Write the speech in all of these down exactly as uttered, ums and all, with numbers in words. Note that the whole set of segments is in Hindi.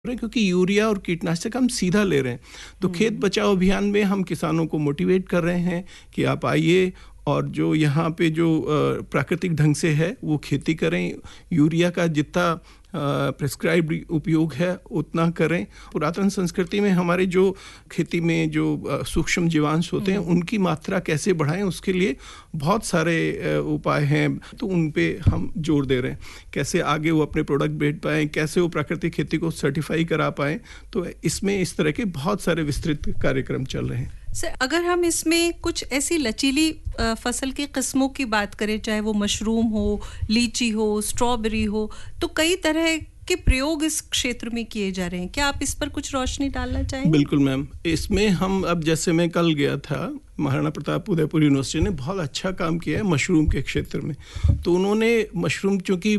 रहे हैं, क्योंकि यूरिया और कीटनाशक हम सीधा ले रहे हैं। तो खेत बचाओ अभियान में हम किसानों को मोटिवेट कर रहे हैं कि आप आइए और जो यहाँ पे जो प्राकृतिक ढंग से है वो खेती करें। यूरिया का जितना प्रिस्क्राइब्ड उपयोग है उतना करें। पुरातन संस्कृति में हमारे जो खेती में जो सूक्ष्म जीवांश होते हैं उनकी मात्रा कैसे बढ़ाएं, उसके लिए बहुत सारे उपाय हैं, तो उन पे हम जोर दे रहे हैं। कैसे आगे वो अपने प्रोडक्ट बेच पाएँ, कैसे वो प्राकृतिक खेती को सर्टिफाई करा पाएँ। तो इसमें इस तरह के बहुत सारे विस्तृत कार्यक्रम चल रहे हैं। सर, अगर हम इसमें कुछ ऐसी लचीली फसल की किस्मों की बात करें, चाहे वो मशरूम हो, लीची हो, स्ट्रॉबेरी हो, तो कई तरह के प्रयोग इस क्षेत्र में किए जा रहे हैं। क्या आप इस पर कुछ रोशनी डालना चाहेंगे? बिल्कुल मैम, इसमें हम अब जैसे मैं कल गया था, महाराणा प्रताप उदयपुर यूनिवर्सिटी ने बहुत अच्छा काम किया है मशरूम के क्षेत्र में। तो उन्होंने मशरूम चूँकि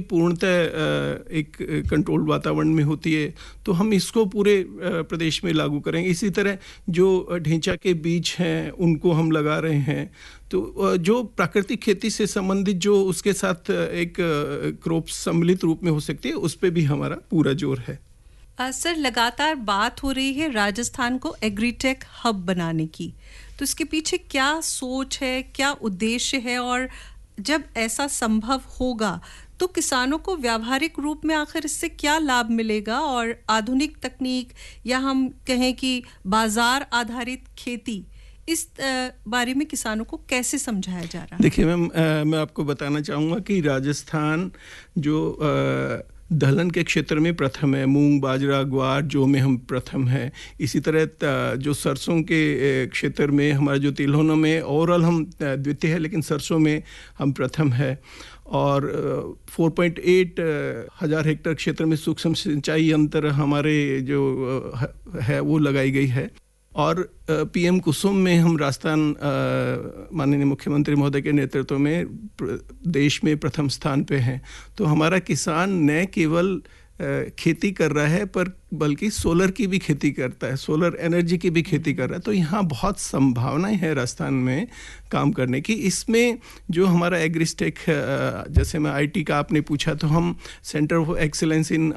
पूर्णतः एक कंट्रोल्ड वातावरण में होती है, तो हम इसको पूरे प्रदेश में लागू करेंगे। इसी तरह जो ढेंचा के बीज हैं उनको हम लगा रहे हैं। तो जो प्राकृतिक खेती से संबंधित जो उसके साथ एक क्रॉप सम्मिलित रूप में हो सकती है, उस पर भी हमारा पूरा जोर है। आ, सर, लगातार बात हो रही है राजस्थान को एग्रीटेक हब बनाने की, तो इसके पीछे क्या सोच है, क्या उद्देश्य है, और जब ऐसा संभव होगा तो किसानों को व्यावहारिक रूप में आखिर इससे क्या लाभ मिलेगा, और आधुनिक तकनीक या हम कहें कि बाजार आधारित खेती, इस बारे में किसानों को कैसे समझाया जा रहा है? देखिए मैम, मैं आपको बताना चाहूँगा कि राजस्थान जो आ, दलहन के क्षेत्र में प्रथम है, मूंग, बाजरा, ग्वार जो में हम प्रथम है। इसी तरह जो सरसों के क्षेत्र में हमारा जो तिलहनों में ओवरऑल हम द्वितीय है, लेकिन सरसों में हम प्रथम है। और चार पॉइंट आठ हज़ार हेक्टेयर क्षेत्र में सूक्ष्म सिंचाई यंत्र हमारे जो है वो लगाई गई है। और पीएम कुसुम में हम राजस्थान माननीय मुख्यमंत्री महोदय के नेतृत्व में देश में प्रथम स्थान पे हैं। तो हमारा किसान न केवल खेती कर रहा है पर बल्कि सोलर की भी खेती करता है, सोलर एनर्जी की भी खेती कर रहा है। तो यहाँ बहुत संभावनाएं हैं राजस्थान में काम करने की। इसमें जो हमारा एग्रीस्टेक, जैसे मैं आईटी का आपने पूछा, तो हम centre of excellence in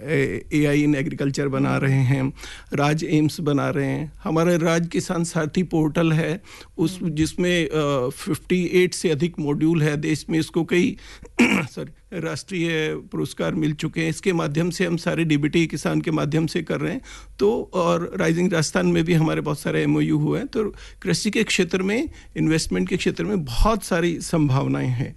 AI in agriculture बना रहे हैं, राज एम्स बना रहे हैं। हमारा राज किसान सारथी पोर्टल है, उस जिसमें अट्ठावन से अधिक मॉड्यूल है। देश में इसको कई सॉरी राष्ट्रीय पुरस्कार मिल चुके हैं। इसके माध्यम से हम सारे डीबीटी किसान के माध्यम से कर रहे हैं। तो और राइजिंग राजस्थान में भी हमारे बहुत सारे एमओयू हुए हैं। तो कृषि के क्षेत्र में, इन्वेस्टमेंट के क्षेत्र में बहुत सारी संभावनाएं हैं।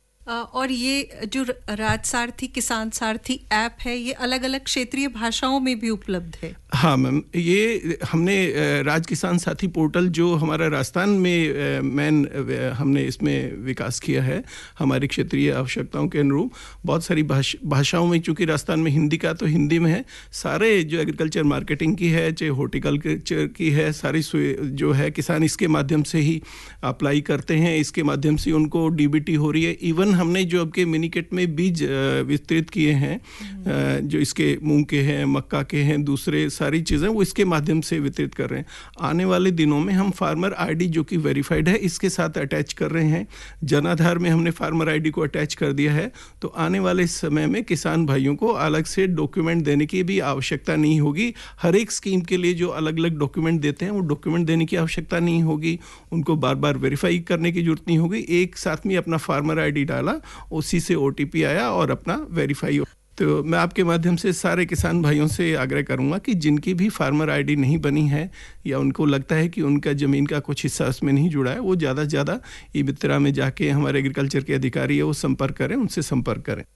और ये जो राज सारथी, किसान सारथी ऐप है, ये अलग अलग क्षेत्रीय भाषाओं में भी उपलब्ध है? हाँ मैम, ये हमने राज किसान साथी पोर्टल जो हमारा राजस्थान में मेन हमने इसमें विकास किया है हमारी क्षेत्रीय आवश्यकताओं के अनुरूप। बहुत सारी भाष, भाषाओं में, चूँकि राजस्थान में हिंदी का तो हिंदी में है, सारे जो एग्रीकल्चर मार्केटिंग की है, चाहे हॉर्टिकल्चर की है, सारी जो है किसान इसके माध्यम से ही अप्लाई करते हैं। इसके माध्यम से उनको डीबीटी हो रही है। इवन हमने जो आपके मिनीकेट में बीज विस्तृत किए हैं, जो इसके मूंग के हैं, मक्का के हैं, दूसरे सारी चीज़ें वो इसके माध्यम से वितरित कर रहे हैं। आने वाले दिनों में हम फार्मर आईडी जो कि वेरीफाइड है, इसके साथ अटैच कर रहे हैं। जनाधार में हमने फार्मर आईडी को अटैच कर दिया है। तो आने वाले समय में किसान भाइयों को अलग से डॉक्यूमेंट देने की भी आवश्यकता नहीं होगी। हर एक स्कीम के लिए जो अलग अलग डॉक्यूमेंट देते हैं वो डॉक्यूमेंट देने की आवश्यकता नहीं होगी। उनको बार बार वेरीफाई करने की जरूरत नहीं होगी। एक साथ में अपना फार्मर आईडी डाला, उसी से ओटीपी आया और अपना वेरीफाई। तो मैं आपके माध्यम से सारे किसान भाइयों से आग्रह करूंगा कि जिनकी भी फार्मर आईडी नहीं बनी है या उनको लगता है कि उनका ज़मीन का कुछ हिस्सा उसमें नहीं जुड़ा है, वो ज़्यादा से ज़्यादा ई मित्रा में जाके हमारे एग्रीकल्चर के अधिकारी है वो संपर्क करें, उनसे संपर्क करें।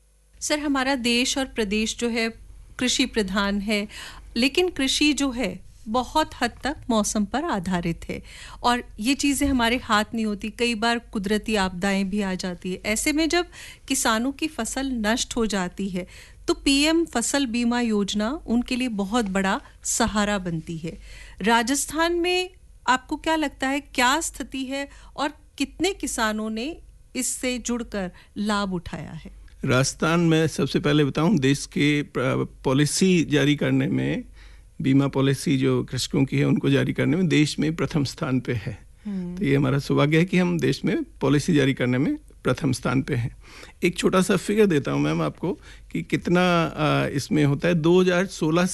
सर, हमारा देश और प्रदेश जो है कृषि प्रधान है, लेकिन कृषि जो है बहुत हद तक मौसम पर आधारित है और ये चीज़ें हमारे हाथ नहीं होती। कई बार कुदरती आपदाएं भी आ जाती है। ऐसे में जब किसानों की फसल नष्ट हो जाती है तो पीएम फसल बीमा योजना उनके लिए बहुत बड़ा सहारा बनती है। राजस्थान में आपको क्या लगता है, क्या स्थिति है और कितने किसानों ने इससे जुड़कर लाभ उठाया है? राजस्थान में सबसे पहले बताऊं, देश के पॉलिसी जारी करने में, बीमा पॉलिसी जो कृषकों की है उनको जारी करने में देश में प्रथम स्थान पे है। तो ये हमारा सौभाग्य है कि हम देश में पॉलिसी जारी करने में प्रथम स्थान पे हैं। एक छोटा सा फिगर देता हूँ मैम आपको कि कितना इसमें होता है। दो हज़ार सोलह